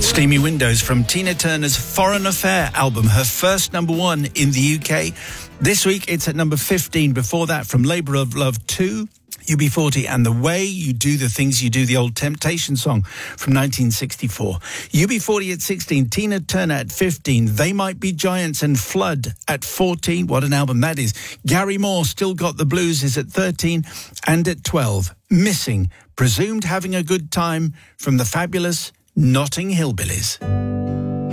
Steamy Windows from Tina Turner's Foreign Affair album, her first number one in the UK. This week it's at number 15. Before that, from Labour of Love 2, UB40 and The Way You Do the Things You Do, the old Temptation song from 1964. UB40 at 16, Tina Turner at 15, They Might Be Giants and Flood at 14. What an album that is. Gary Moore, Still Got the Blues, is at 13. And at 12, Missing, Presumed Having a Good Time from the fabulous Notting Hillbillies.